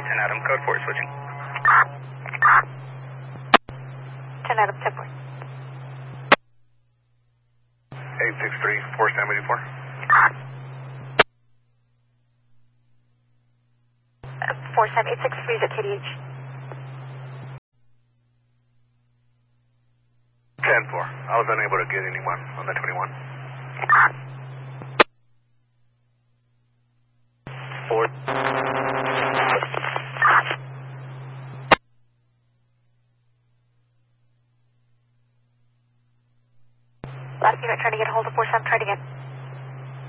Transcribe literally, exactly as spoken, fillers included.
ten Adam, code four, switching. ten Adam, ten four. eight six three, four Sam eighty-four. Uh, four Sam eight six three is at K D H. ten four. I was unable to get anyone on the twenty-one. Four. Last unit trying to get a hold of four Sam, try it again.